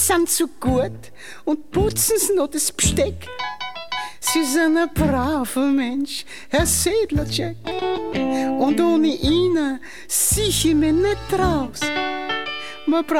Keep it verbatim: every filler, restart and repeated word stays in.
sind so gut und putzen's noch das Besteck. Sie sind ein braver Mensch, Herr Sedlacek. Und ohne ihn sieh ich mich nicht raus. Man